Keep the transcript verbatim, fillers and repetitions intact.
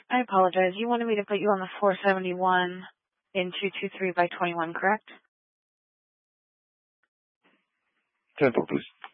I apologize. You wanted me to put you on the four seventy-one in two two three by twenty-one, correct? ten four, please.